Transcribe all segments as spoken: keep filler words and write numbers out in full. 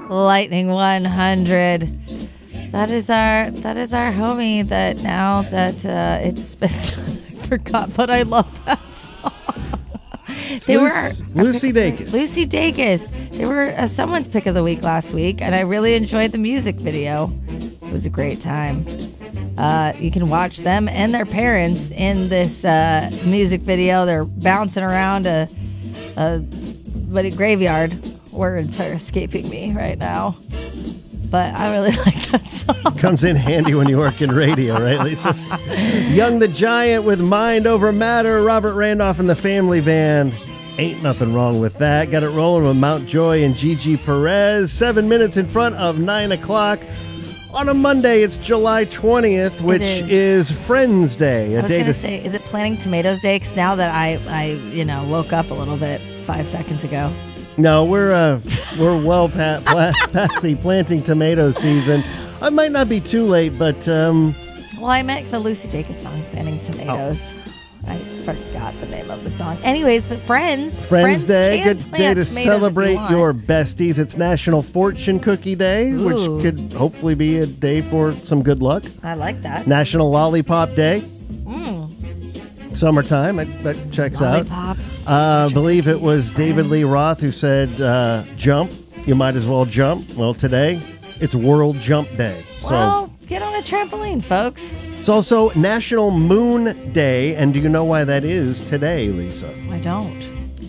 Lightning one hundred. That is our that is our homie that now that uh, it's been I forgot, but I love that song. They Lucy, were Lucy Dacus. Lucy Dacus. They were uh, someone's pick of the week last week, and I really enjoyed the music video. It was a great time. Uh, you can watch them and their parents in this uh, music video. They're bouncing around a, a but a graveyard. Words are escaping me right now. But I really like that song. Comes in handy when you work in radio, right, Lisa? Young the Giant with Mind Over Matter. Robert Randolph and the Family Band. Ain't nothing wrong with that. Got it rolling with Mount Joy and Gigi Perez. Seven minutes in front of nine o'clock. On a Monday, it's July twentieth, which is. is Friends Day. A I was day going to to say, is it Planting Tomatoes Day? Because now that I, I, you know, woke up a little bit five seconds ago. No, we're uh, we're well past, past the planting tomato season. I might not be too late, but um, well, I meant the Lucy Dacus song, "Planting Tomatoes." Oh. I forgot the name of the song. Anyways, but Friends, Friends, Friends Day, good day to celebrate you your besties. It's National Fortune Cookie Day, Ooh. which could hopefully be a day for some good luck. I like that. National Lollipop Day. Mm. Summertime, that, that checks Lollipops. out. I uh, believe it was friends. David Lee Roth who said, uh, jump, you might as well jump. Well, today, it's World Jump Day. So well, get on a trampoline, folks. It's also National Moon Day, and do you know why that is today, Lisa? I don't.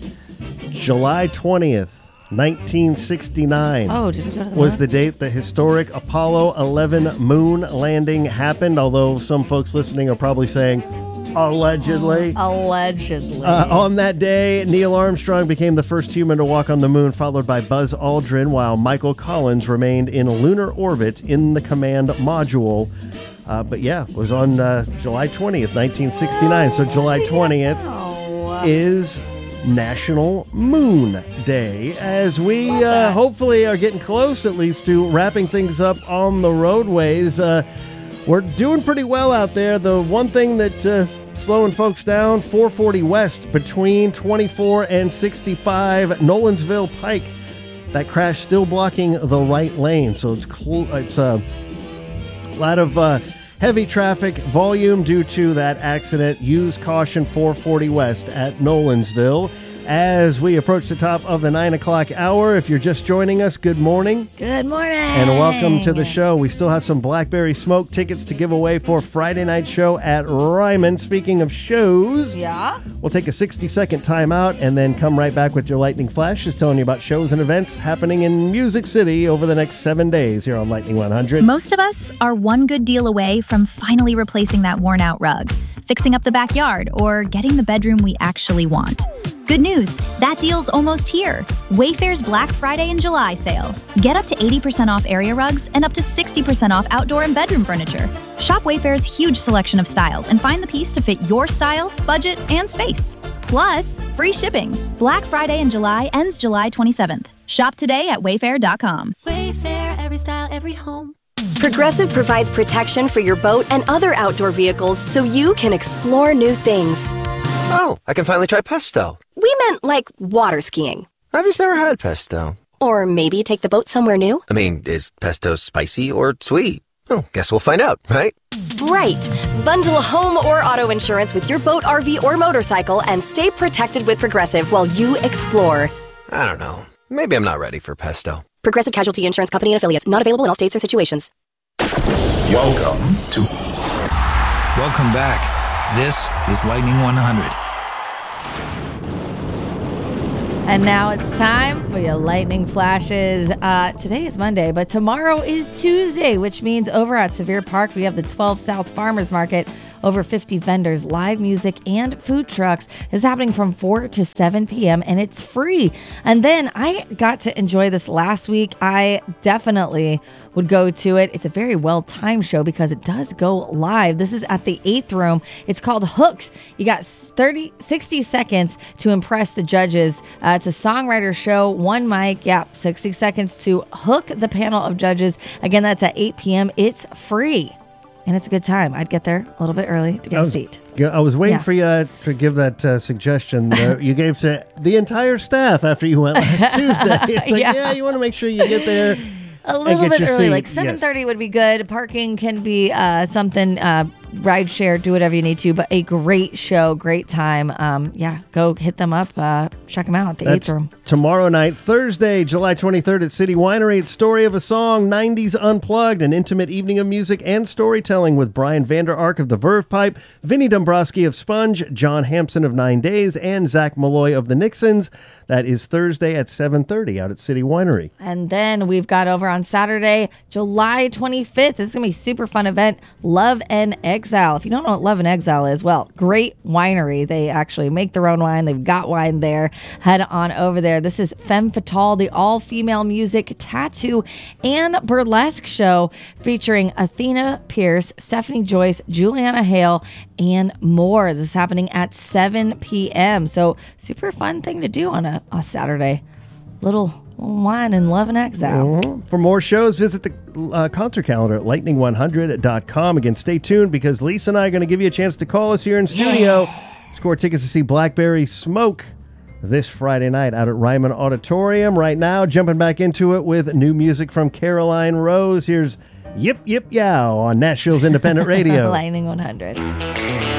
July twentieth, nineteen sixty-nine. Oh, did it go to the was moon? the date the historic Apollo eleven moon landing happened, although some folks listening are probably saying, allegedly. Allegedly. Uh, on that day, Neil Armstrong became the first human to walk on the moon, followed by Buzz Aldrin, while Michael Collins remained in lunar orbit in the command module. Uh, but yeah, it was on uh, July twentieth, nineteen sixty-nine. So July twentieth oh. is National Moon Day, as we uh, hopefully are getting close at least to wrapping things up on the roadways. Uh, we're doing pretty well out there. The one thing that uh, slowing folks down, four forty West between twenty-four and sixty-five, Nolensville Pike. That crash still blocking the right lane, so it's cl- it's uh, a lot of uh, heavy traffic volume due to that accident. Use caution, four forty West at Nolensville. As we approach the top of the nine o'clock hour, if you're just joining us, good morning. Good morning. And welcome to the show. We still have some Blackberry Smoke tickets to give away for Friday night show at Ryman. Speaking of shows, yeah, we'll take a sixty-second timeout and then come right back with your lightning flashes, telling you about shows and events happening in Music City over the next seven days here on Lightning one hundred. Most of us are one good deal away from finally replacing that worn-out rug, fixing up the backyard, or getting the bedroom we actually want. Good news, that deal's almost here. Wayfair's Black Friday and July sale. Get up to eighty percent off area rugs and up to sixty percent off outdoor and bedroom furniture. Shop Wayfair's huge selection of styles and find the piece to fit your style, budget, and space. Plus, free shipping. Black Friday in July ends July twenty-seventh. Shop today at wayfair dot com. Wayfair, every style, every home. Progressive provides protection for your boat and other outdoor vehicles so you can explore new things. Oh, I can finally try pesto. We meant like water skiing. I've just never had pesto. Or maybe take the boat somewhere new. I mean, is pesto spicy or sweet? Oh, guess we'll find out, right? Right. Bundle home or auto insurance with your boat, R V, or motorcycle and stay protected with Progressive while you explore. I don't know. Maybe I'm not ready for pesto. Progressive Casualty Insurance Company and Affiliates. Not available in all states or situations. Welcome to... Welcome back. This is Lightning one hundred. And now it's time for your lightning flashes. Uh, today is Monday, but tomorrow is Tuesday, which means over at Sevier Park, we have the twelve South Farmers Market. Over fifty vendors, live music, and food trucks is happening from four to seven p.m. and it's free. And then I got to enjoy this last week. I definitely would go to it. It's a very well-timed show because it does go live. This is at the eighth room. It's called Hooked. You got thirty, sixty seconds to impress the judges. Uh, it's a songwriter show, one mic. Yeah, sixty seconds to hook the panel of judges. Again, that's at eight p.m. It's free. and it's a good time. I'd get there a little bit early to get I was, a seat. I was waiting Yeah. for you uh, to give that uh, suggestion uh, you gave to the entire staff after you went last Tuesday. It's like, yeah, Yeah. you want to make sure you get there. A little get bit your early, seat. like seven thirty would be good. Parking can be uh, something, uh, ride share, do whatever you need to, but a great show, great time. Um, yeah, go hit them up, uh, check them out at the That's eighth Room. tomorrow night, Thursday, July twenty-third at City Winery. It's Story of a Song, nineties Unplugged, an intimate evening of music and storytelling with Brian Vander Ark of the Verve Pipe, Vinny Dombrowski of Sponge, John Hampson of Nine Days, and Zach Malloy of the Nixons. That is Thursday at seven thirty out at City Winery. And then we've got over on Saturday, July twenty-fifth. This is going to be a super fun event, Love and Exile. If you don't know what Love and Exile is, well, great winery. They actually make their own wine. They've got wine there. Head on over there. This is Femme Fatale, the all-female music, tattoo, and burlesque show featuring Athena Pierce, Stephanie Joyce, Juliana Hale, and more. This is happening at seven p.m. So super fun thing to do on a, a Saturday. Little wine and Love and Exile. Mhm. For more shows, visit the uh, concert calendar at lightning one hundred dot com. Again, stay tuned because Lisa and I are going to give you a chance to call us here in studio. Score tickets to see Blackberry Smoke this Friday night out at Ryman Auditorium. Right now, jumping back into it with new music from Caroline Rose. Here's Yip Yip Yow on Nashville's Independent Radio. Lightning one hundred.